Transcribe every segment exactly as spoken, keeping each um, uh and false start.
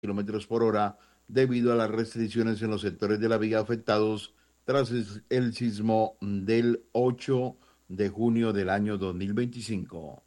kilómetros por hora debido a las restricciones en los sectores de la vía afectados tras el sismo del ocho de junio del año dos mil veinticinco.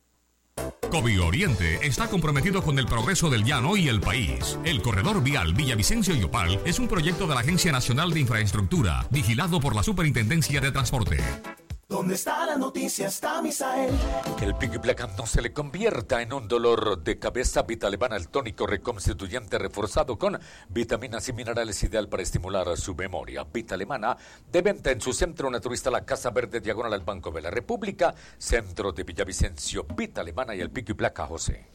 Covi Oriente está comprometido con el progreso del llano y el país. El corredor vial Villavicencio y Yopal es un proyecto de la Agencia Nacional de Infraestructura, vigilado por la Superintendencia de Transporte. ¿Dónde está la noticia? Está Misael. Que el pico y placa no se le convierta en un dolor de cabeza. Vitalevana, el tónico reconstituyente reforzado con vitaminas y minerales, ideal para estimular su memoria. Vitalevana, de venta en su centro naturista La Casa Verde, diagonal al Banco de la República, centro de Villavicencio. Vitalevana y el pico y placa, José.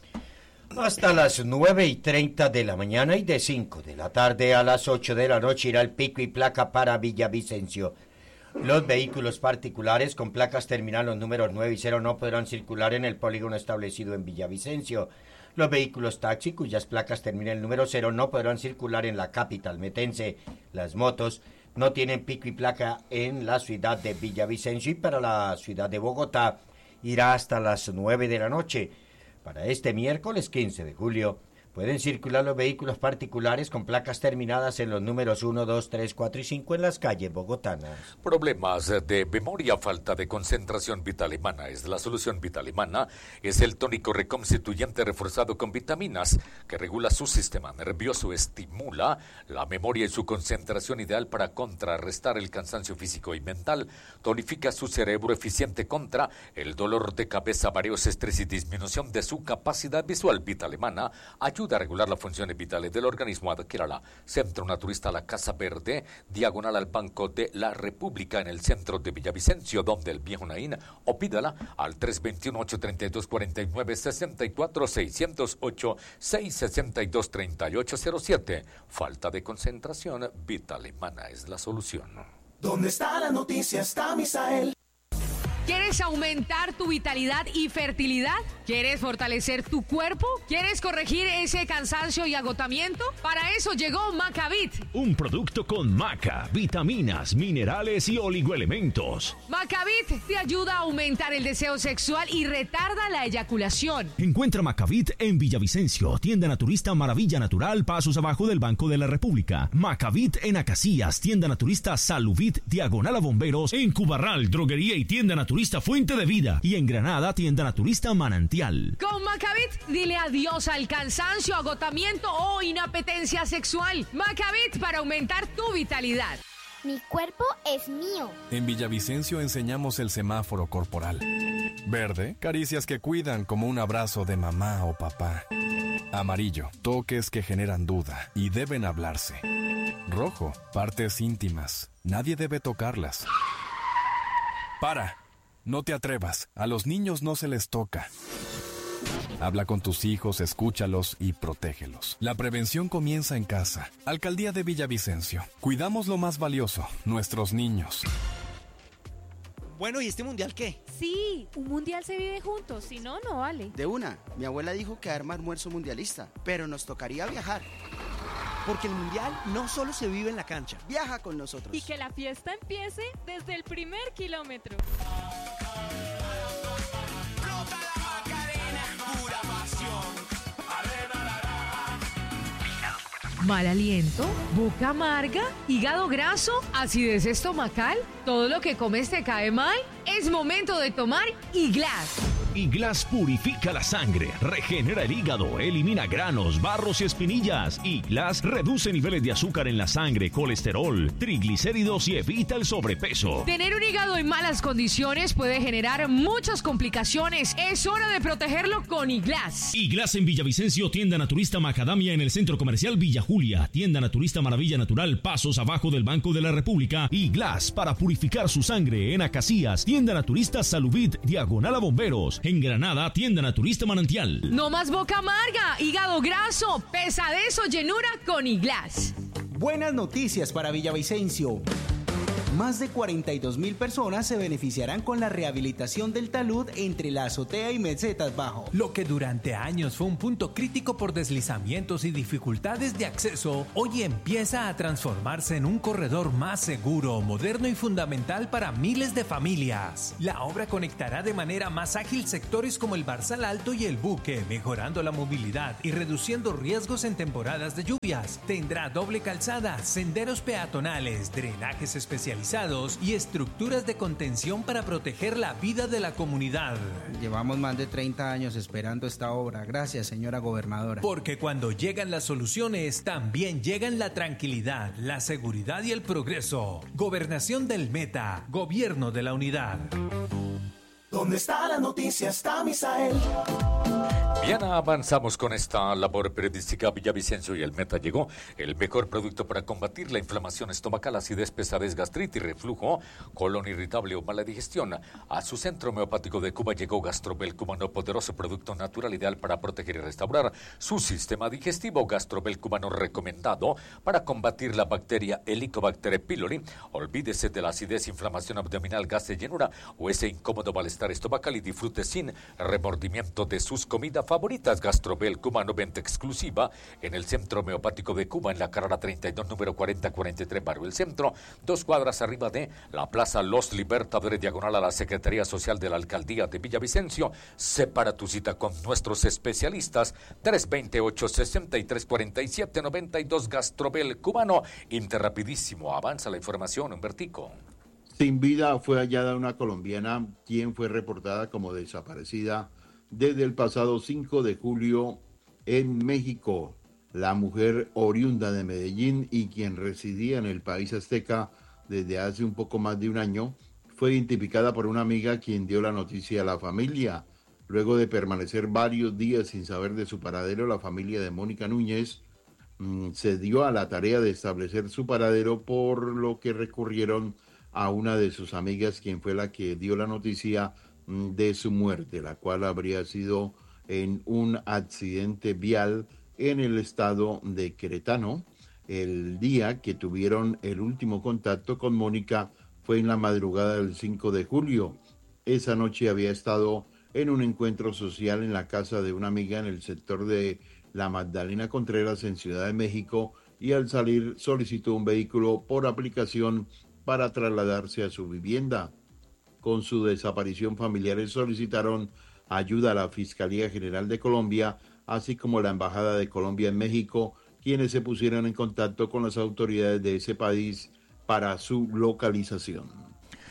Hasta las nueve y treinta de la mañana y de cinco de la tarde a las ocho de la noche irá el pico y placa para Villavicencio. Los vehículos particulares con placas terminal los números nueve y cero no podrán circular en el polígono establecido en Villavicencio. Los vehículos taxi cuyas placas terminen el número cero no podrán circular en la capital metense. Las motos no tienen pico y placa en la ciudad de Villavicencio y para la ciudad de Bogotá irá hasta las nueve de la noche. Para este miércoles quince de julio pueden circular los vehículos particulares con placas terminadas en los números uno, dos, tres, cuatro y cinco en las calles bogotanas. Problemas de memoria, falta de concentración. Vitalevana es la solución. Vitalevana es el tónico reconstituyente reforzado con vitaminas que regula su sistema nervioso, estimula la memoria y su concentración, ideal para contrarrestar el cansancio físico y mental. Tonifica su cerebro, eficiente contra el dolor de cabeza, mareos, estrés y disminución de su capacidad visual. Vitalevana ayuda Ayuda a regular las funciones vitales del organismo. Adquiérala. Centro Naturista La Casa Verde, diagonal al Banco de la República, en el centro de Villavicencio, donde el viejo Naín, o pídala al tres dos uno, ocho tres dos, cuatro nueve seis cuatro, seis cero ocho, seis seis dos, tres ocho cero siete. Falta de concentración, Vitalevana es la solución. ¿Dónde está la noticia? Está Misael. ¿Quieres aumentar tu vitalidad y fertilidad? ¿Quieres fortalecer tu cuerpo? ¿Quieres corregir ese cansancio y agotamiento? Para eso llegó Macavit. Un producto con maca, vitaminas, minerales y oligoelementos. Macavit te ayuda a aumentar el deseo sexual y retarda la eyaculación. Encuentra Macavit en Villavicencio, tienda naturista Maravilla Natural, pasos abajo del Banco de la República. Macavit en Acacias, tienda naturista Saluvit, diagonal a Bomberos. En Cubarral, droguería y tienda naturista Fuente de Vida, y en Granada, tienda naturista Manantial. Con Macavit, dile adiós al cansancio, agotamiento o inapetencia sexual. Macavit para aumentar tu vitalidad. Mi cuerpo es mío. En Villavicencio enseñamos el semáforo corporal. Verde, caricias que cuidan como un abrazo de mamá o papá. Amarillo, toques que generan duda y deben hablarse. Rojo, partes íntimas, nadie debe tocarlas. Para. No te atrevas, a los niños no se les toca. Habla con tus hijos, escúchalos y protégelos. La prevención comienza en casa. Alcaldía de Villavicencio. Cuidamos lo más valioso, nuestros niños. Bueno, ¿y este mundial qué? Sí, un mundial se vive juntos, si no, no vale. De una, mi abuela dijo que arma almuerzo mundialista, pero nos tocaría viajar. Porque el mundial no solo se vive en la cancha. Viaja con nosotros. Y que la fiesta empiece desde el primer kilómetro. Mal aliento, boca amarga, hígado graso, acidez estomacal, todo lo que comes te cae mal. Es momento de tomar Iglas. Iglas purifica la sangre, regenera el hígado, elimina granos, barros y espinillas. Iglas reduce niveles de azúcar en la sangre, colesterol, triglicéridos y evita el sobrepeso. Tener un hígado en malas condiciones puede generar muchas complicaciones. Es hora de protegerlo con Iglas. Iglas en Villavicencio, tienda naturista Macadamia en el centro comercial Villa Julia, tienda naturista Maravilla Natural, pasos abajo del Banco de la República. Iglas para purificar su sangre en Acacias, tienda naturista Saluvit, diagonal a Bomberos. En Granada, tienda naturista Manantial. No más boca amarga, hígado graso, pesadez o llenura con Iglas. Buenas noticias para Villavicencio. Más de cuarenta y dos mil personas se beneficiarán con la rehabilitación del talud entre la azotea y Mesetas Bajo. Lo que durante años fue un punto crítico por deslizamientos y dificultades de acceso, hoy empieza a transformarse en un corredor más seguro, moderno y fundamental para miles de familias. La obra conectará de manera más ágil sectores como el Barzal Alto y el Buque, mejorando la movilidad y reduciendo riesgos en temporadas de lluvias. Tendrá doble calzada, senderos peatonales, drenajes especializados y estructuras de contención para proteger la vida de la comunidad. Llevamos más de treinta años esperando esta obra. Gracias, señora gobernadora. Porque cuando llegan las soluciones, también llegan la tranquilidad, la seguridad y el progreso. Gobernación del Meta, Gobierno de la Unidad. ¿Dónde está la noticia? Está Misael. Bien, avanzamos con esta labor periodística. Villavicencio y el Meta llegó el mejor producto para combatir la inflamación estomacal, acidez, pesadez, gastritis, reflujo, colon irritable o mala digestión. A su centro homeopático de Cuba llegó Gastrobel Cubano, poderoso producto natural ideal para proteger y restaurar su sistema digestivo. Gastrobel Cubano recomendado para combatir la bacteria Helicobacter pylori. Olvídese de la acidez, inflamación abdominal, gas de llenura o ese incómodo malestar estomacal y disfrute sin remordimiento de sus comidas favoritas. Gastrobel Cubano, venta exclusiva en el Centro Homeopático de Cuba, en la carrera treinta y dos, número cuarenta cuarenta y tres, Barrio El Centro, dos cuadras arriba de la Plaza Los Libertadores, diagonal a la Secretaría Social de la Alcaldía de Villavicencio. Separa tu cita con nuestros especialistas, tres dos ocho, seis tres cuatro siete nueve dos. Gastrobel Cubano. Interrapidísimo, avanza la información, Humbertico. Sin vida fue hallada una colombiana, quien fue reportada como desaparecida desde el pasado cinco de julio en México. La mujer oriunda de Medellín y quien residía en el país azteca desde hace un poco más de un año, fue identificada por una amiga quien dio la noticia a la familia. Luego de permanecer varios días sin saber de su paradero, la familia de Mónica Núñez mmm, se dio a la tarea de establecer su paradero, por lo que recurrieron a una de sus amigas, quien fue la que dio la noticia de su muerte, la cual habría sido en un accidente vial en el estado de Querétaro. El día que tuvieron el último contacto con Mónica fue en la madrugada del cinco de julio. Esa noche había estado en un encuentro social en la casa de una amiga en el sector de la Magdalena Contreras, en Ciudad de México, y al salir solicitó un vehículo por aplicación para trasladarse a su vivienda. Con su desaparición, familiares solicitaron ayuda a la Fiscalía General de Colombia, así como la Embajada de Colombia en México, quienes se pusieron en contacto con las autoridades de ese país para su localización.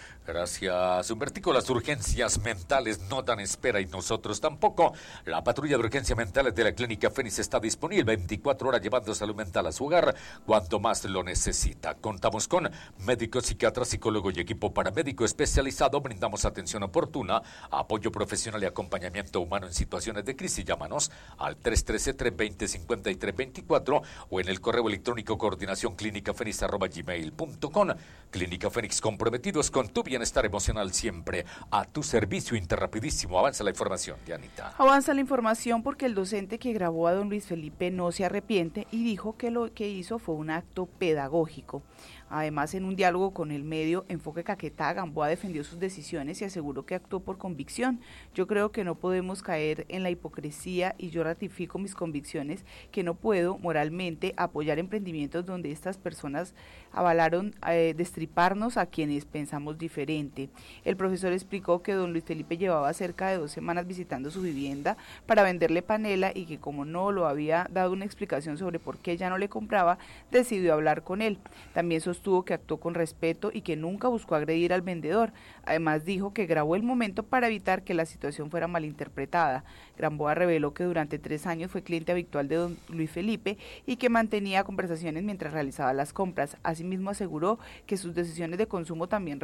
Gracias, Humbertico. Las urgencias mentales no dan espera y nosotros tampoco. La patrulla de urgencias mentales de la Clínica Fénix está disponible veinticuatro horas, llevando salud mental a su hogar cuanto más lo necesita. Contamos con médico, psiquiatra, psicólogo y equipo paramédico especializado. Brindamos atención oportuna, apoyo profesional y acompañamiento humano en situaciones de crisis. Llámanos al tres uno tres, tres dos cero, cinco tres dos cuatro o en el correo electrónico coordinación clínica fénix arroba gmail punto com. Clínica Fénix, comprometidos con tu bienestar emocional siempre. A tu servicio. Interrapidísimo. Avanza la información, Dianita. Avanza la información porque el docente que grabó a don Luis Felipe no se arrepiente y dijo que lo que hizo fue un acto pedagógico. Además, en un diálogo con el medio Enfoque Caquetá, Gamboa defendió sus decisiones y aseguró que actuó por convicción. Yo creo que no podemos caer en la hipocresía y yo ratifico mis convicciones que no puedo moralmente apoyar emprendimientos donde estas personas avalaron eh, destriparnos a quienes pensamos diferente. El profesor explicó que don Luis Felipe llevaba cerca de dos semanas visitando su vivienda para venderle panela y que como no lo había dado una explicación sobre por qué ya no le compraba, decidió hablar con él. También sostuvo que actuó con respeto y que nunca buscó agredir al vendedor. Además dijo que grabó el momento para evitar que la situación fuera malinterpretada. Gamboa reveló que durante tres años fue cliente habitual de don Luis Felipe y que mantenía conversaciones mientras realizaba las compras. Asimismo aseguró que sus decisiones de consumo también responden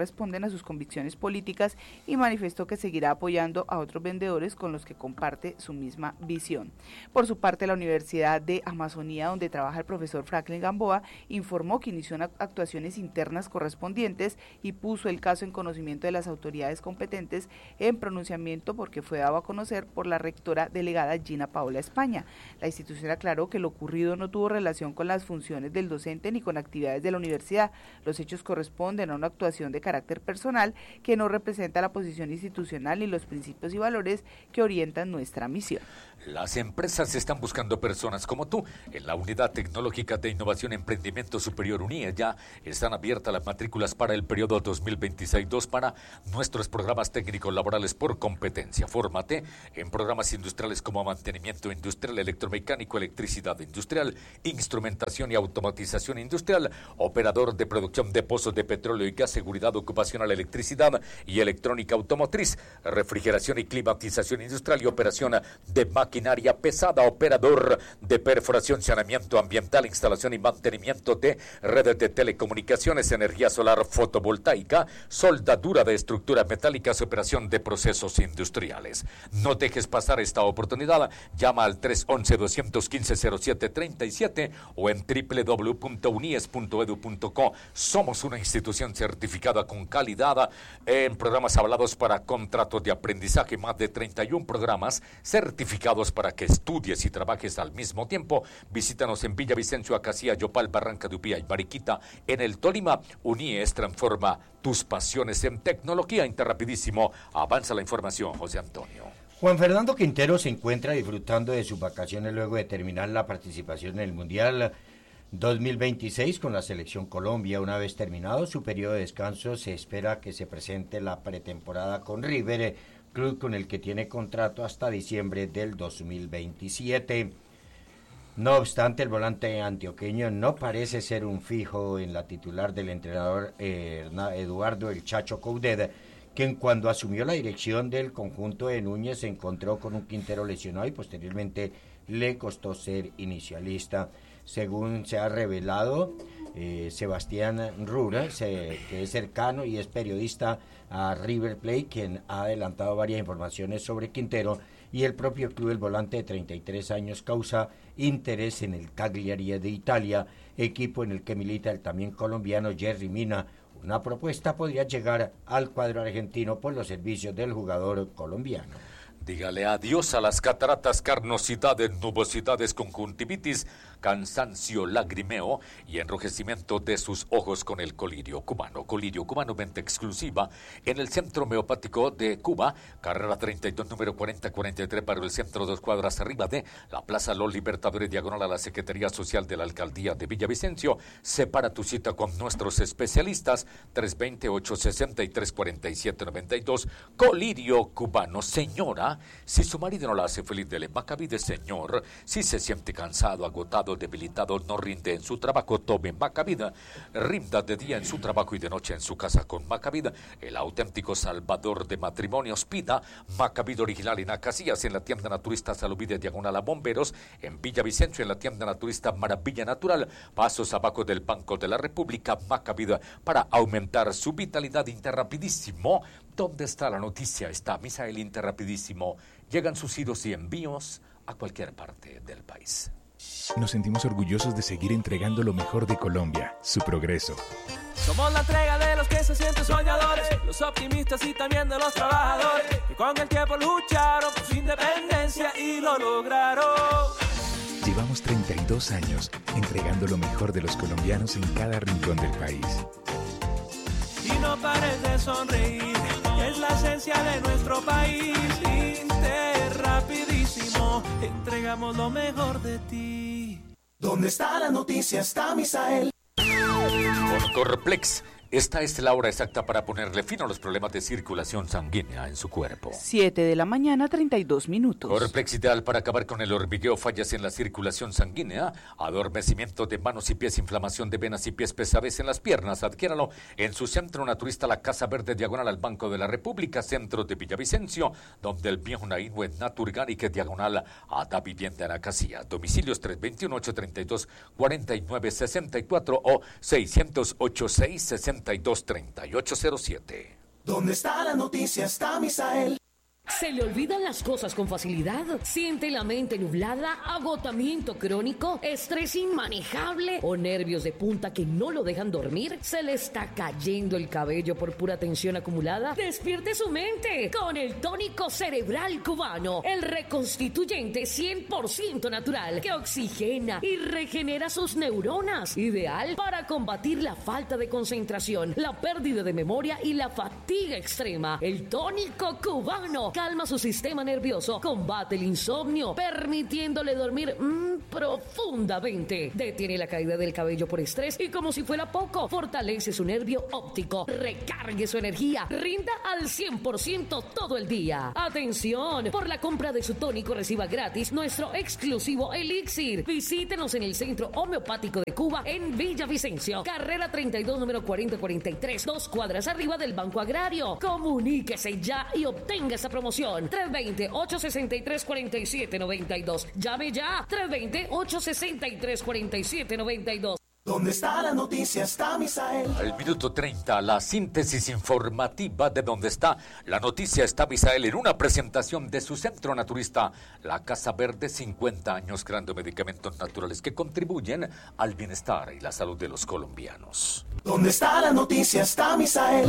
a sus convicciones políticas y manifestó que seguirá apoyando a otros vendedores con los que comparte su misma visión. Por su parte, la Universidad de Amazonía, donde trabaja el profesor Franklin Gamboa, informó que inició actuaciones internas correspondientes y puso el caso en conocimiento de las autoridades competentes en pronunciamiento porque fue dado a conocer por la rectora delegada Gina Paola España. La institución aclaró que lo ocurrido no tuvo relación con las funciones del docente ni con actividades de la universidad. Los hechos corresponden a una actuación de carácter personal que no representa la posición institucional ni los principios y valores que orientan nuestra misión. Las empresas están buscando personas como tú. En la Unidad Tecnológica de Innovación y Emprendimiento Superior UNIE ya están abiertas las matrículas para el periodo dos mil veintiséis dos para nuestros programas técnicos laborales por competencia. Fórmate en programas industriales como mantenimiento industrial, electromecánico, electricidad industrial, instrumentación y automatización industrial, operador de producción de pozos de petróleo y gas, seguridad ocupacional, electricidad y electrónica automotriz, refrigeración y climatización industrial y operación de maquinaria pesada, operador de perforación, saneamiento ambiental, instalación y mantenimiento de redes de telecomunicaciones, energía solar fotovoltaica, soldadura de estructuras metálicas, operación de procesos industriales. No dejes pasar esta oportunidad. Llama al tres once, dos uno cinco, cero siete tres siete o en doble u doble u doble u punto unies punto edu punto co. Somos una institución certificada con calidad en programas avalados para contratos de aprendizaje, más de treinta y uno programas certificados para que estudies y trabajes al mismo tiempo. Visítanos en Villavicencio, Acacía, Yopal, Barranca de Upía y Mariquita. En el Tolima, UNIES transforma tus pasiones en tecnología. Interrapidísimo, avanza la información, José Antonio. Juan Fernando Quintero se encuentra disfrutando de sus vacaciones luego de terminar la participación en el Mundial dos mil veintiséis con la Selección Colombia. Una vez terminado su periodo de descanso, se espera que se presente la pretemporada con River, club con el que tiene contrato hasta diciembre del dos mil veintisiete. No obstante, el volante antioqueño no parece ser un fijo en la titular del entrenador eh, Eduardo El Chacho Coudet, quien cuando asumió la dirección del conjunto de Núñez se encontró con un Quintero lesionado y posteriormente le costó ser inicialista. Según se ha revelado, eh, Sebastián Rura, se, que es cercano y es periodista a River Plate, quien ha adelantado varias informaciones sobre Quintero, y el propio club, el volante de treinta y tres años, causa interés en el Cagliari de Italia, equipo en el que milita el también colombiano Jerry Mina. Una propuesta podría llegar al cuadro argentino por los servicios del jugador colombiano. Dígale adiós a las cataratas, carnosidades, nubosidades, conjuntivitis, cansancio, lagrimeo y enrojecimiento de sus ojos con el colirio cubano. Colirio cubano, venta exclusiva en el Centro Homeopático de Cuba, carrera treinta y dos, número cuarenta cuarenta y tres, para el centro, dos cuadras arriba de la Plaza Los Libertadores, diagonal a la Secretaría Social de la Alcaldía de Villavicencio. Separa tu cita con nuestros especialistas, tres dos cero, ocho seis tres, cuatro siete nueve dos. Colirio cubano. Señora, si su marido no la hace feliz, dele Macavide. Señor, si se siente cansado, agotado, debilitado, no rinde en su trabajo, tome Macavida. Rinda de día en su trabajo y de noche en su casa con Macavida, el auténtico salvador de matrimonios. Pida Macavida original en Acacias, en la tienda naturista Saluvide, diagonal a Bomberos, en Villavicencio, en la tienda naturista Maravilla Natural, pasos abajo del Banco de la República. Macavida, para aumentar su vitalidad. Interrapidísimo. ¿Dónde está la noticia? Está Misael Interrapidísimo. Llegan sus idos y envíos a cualquier parte del país. Nos sentimos orgullosos de seguir entregando lo mejor de Colombia, su progreso. Somos la entrega de los que se sienten soñadores, los optimistas y también de los trabajadores, que con el tiempo lucharon por su independencia y lo lograron. Llevamos treinta y dos años entregando lo mejor de los colombianos en cada rincón del país. Y no pares de sonreír, es la esencia de nuestro país. Interrapidísimo, entregamos lo mejor de ti. ¿Dónde está la noticia? Está Misael. Con Corplex, esta es la hora exacta para ponerle fin a los problemas de circulación sanguínea en su cuerpo. siete de la mañana, treinta y dos minutos. Corplex, ideal para acabar con el hormigueo, fallas en la circulación sanguínea, adormecimiento de manos y pies, inflamación de venas y pies, pesadez en las piernas. Adquiéralo en su centro naturista, la Casa Verde, diagonal al Banco de la República, centro de Villavicencio, donde el viejo Naínue Naturgánica, diagonal a Da Vivienda en Acacia. Domicilios tres dos uno, ocho tres dos, cuatro nueve seis cuatro o seis cero ocho, seis seis dos, tres ocho cero siete. ¿Dónde está la noticia? Está Misael. ¿Se le olvidan las cosas con facilidad? ¿Siente la mente nublada, agotamiento crónico, estrés inmanejable o nervios de punta que no lo dejan dormir? ¿Se le está cayendo el cabello por pura tensión acumulada? ¡Despierte su mente con el tónico cerebral cubano! El reconstituyente cien por ciento natural que oxigena y regenera sus neuronas. Ideal para combatir la falta de concentración, la pérdida de memoria y la fatiga extrema. El tónico cubano calma su sistema nervioso, combate el insomnio, permitiéndole dormir mmm, profundamente. Detiene la caída del cabello por estrés y, como si fuera poco, fortalece su nervio óptico. Recargue su energía, rinda al cien por ciento todo el día. ¡Atención! Por la compra de su tónico reciba gratis nuestro exclusivo elixir. Visítenos en el Centro Homeopático de Cuba en Villavicencio, carrera treinta y dos, número cuarenta cuarenta y tres, dos cuadras arriba del Banco Agrario. Comuníquese ya y obtenga esa promoción. tres dos cero, ocho seis tres, cuatro siete nueve dos. Llame ya. tres dos cero, ocho seis tres, cuatro siete nueve dos. ¿Dónde está la noticia? Está Misael. Al minuto treinta, la síntesis informativa de Dónde está la noticia. Está Misael en una presentación de su centro naturista, la Casa Verde, cincuenta años creando medicamentos naturales que contribuyen al bienestar y la salud de los colombianos. ¿Dónde está la noticia? Está Misael.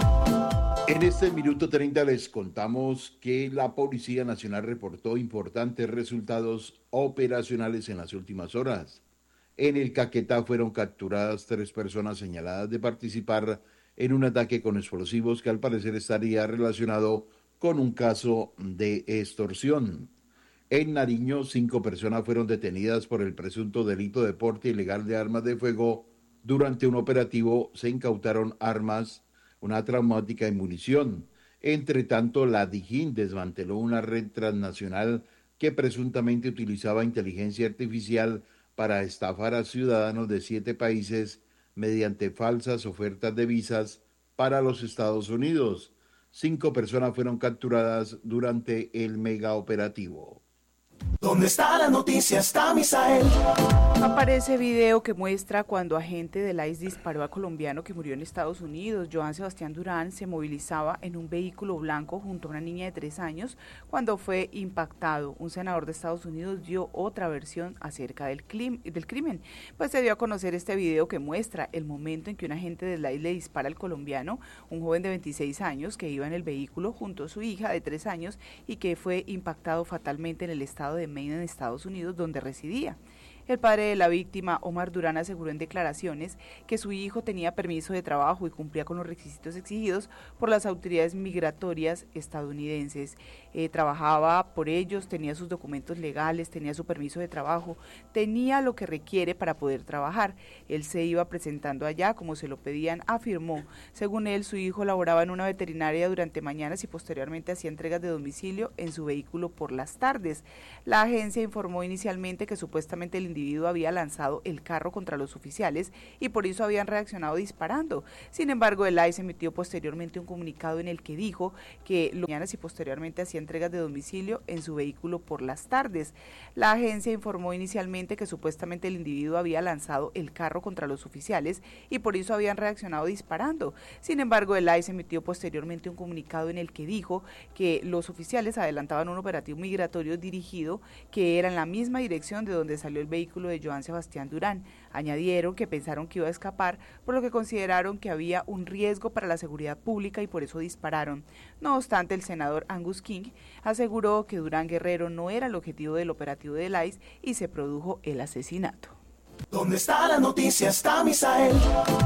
En este minuto treinta les contamos que la Policía Nacional reportó importantes resultados operacionales en las últimas horas. En el Caquetá fueron capturadas tres personas señaladas de participar en un ataque con explosivos que al parecer estaría relacionado con un caso de extorsión. En Nariño, cinco personas fueron detenidas por el presunto delito de porte ilegal de armas de fuego. Durante un operativo se incautaron armas, una traumática y munición. Entre tanto, la DIJÍN desmanteló una red transnacional que presuntamente utilizaba inteligencia artificial para estafar a ciudadanos de siete países mediante falsas ofertas de visas para los Estados Unidos. Cinco personas fueron capturadas durante el mega operativo. ¿Dónde está la noticia? Está Misael. Aparece video que muestra cuando agente del I C E disparó a colombiano que murió en Estados Unidos. Joan Sebastián Durán se movilizaba en un vehículo blanco junto a una niña de tres años cuando fue impactado. Un senador de Estados Unidos dio otra versión acerca del, clim, del crimen. Pues se dio a conocer este video que muestra el momento en que un agente del I C E le dispara al colombiano, un joven de veintiséis años que iba en el vehículo junto a su hija de tres años y que fue impactado fatalmente en el estado de Maine, en Estados Unidos, donde residía. El padre de la víctima, Omar Durán, aseguró en declaraciones que su hijo tenía permiso de trabajo y cumplía con los requisitos exigidos por las autoridades migratorias estadounidenses. Eh, trabajaba por ellos, tenía sus documentos legales, tenía su permiso de trabajo, tenía lo que requiere para poder trabajar. Él se iba presentando allá como se lo pedían, afirmó. Según él, su hijo laboraba en una veterinaria durante mañanas y posteriormente hacía entregas de domicilio en su vehículo por las tardes. La agencia informó inicialmente que supuestamente el individuo había lanzado el carro contra los oficiales y por eso habían reaccionado disparando. Sin embargo, el I C E emitió posteriormente un comunicado en el que dijo que los mañanas y posteriormente hacía entregas de domicilio en su vehículo por las tardes. La agencia informó inicialmente que supuestamente el individuo había lanzado el carro contra los oficiales y por eso habían reaccionado disparando. Sin embargo, el I C E emitió posteriormente un comunicado en el que dijo que los oficiales adelantaban un operativo migratorio dirigido que era en la misma dirección de donde salió el vehículo de Joan Sebastián Durán. Añadieron que pensaron que iba a escapar, por lo que consideraron que había un riesgo para la seguridad pública y por eso dispararon. No obstante, el senador Angus King aseguró que Durán Guerrero no era el objetivo del operativo del I C E y se produjo el asesinato. ¿Dónde está la noticia? Está Misael.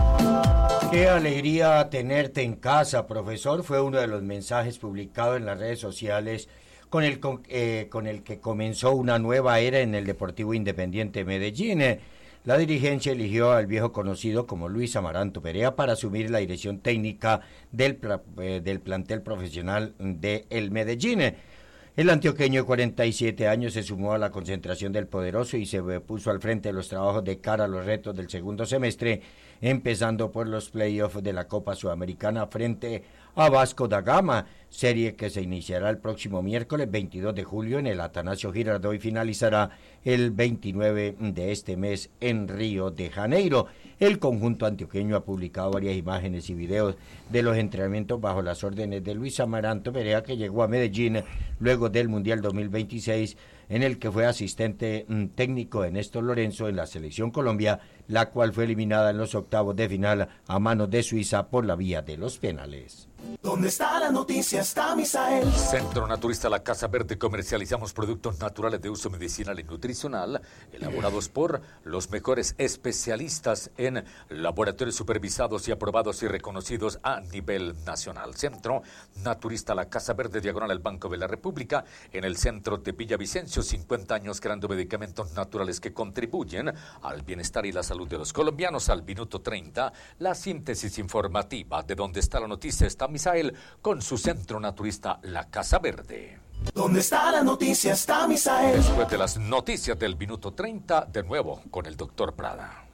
Qué alegría tenerte en casa, profesor, fue uno de los mensajes publicados en las redes sociales con el, con, eh, con el que comenzó una nueva era en el Deportivo Independiente Medellín. La dirigencia eligió al viejo conocido como Luis Amaranto Perea para asumir la dirección técnica del, eh, del plantel profesional de el Medellín. El antioqueño de cuarenta y siete años se sumó a la concentración del poderoso y se puso al frente de los trabajos de cara a los retos del segundo semestre, empezando por los playoffs de la Copa Sudamericana frente a Vasco da Gama, serie que se iniciará el próximo miércoles veintidós de julio en el Atanasio Girardot y finalizará el veintinueve de este mes en Río de Janeiro. El conjunto antioqueño ha publicado varias imágenes y videos de los entrenamientos bajo las órdenes de Luis Amaranto Perea, que llegó a Medellín luego del Mundial dos mil veintiséis, en el que fue asistente mm, técnico de Néstor Lorenzo en la Selección Colombia, la cual fue eliminada en los octavos de final a manos de Suiza por la vía de los penales. ¿Dónde está la noticia? Está Misael. Centro Naturista La Casa Verde. Comercializamos productos naturales de uso medicinal y nutricional, elaborados por los mejores especialistas en laboratorios supervisados y aprobados y reconocidos a nivel nacional. Centro Naturista La Casa Verde, diagonal al Banco de la República, en el centro de Villavicencio. cincuenta años creando medicamentos naturales que contribuyen al bienestar y la salud de los colombianos. Al minuto treinta, la síntesis informativa de Donde está la noticia está Misael con su Centro Naturista La Casa Verde. ¿Dónde está la noticia? Está Misael. Después de las noticias del minuto treinta, de nuevo con el doctor Prada.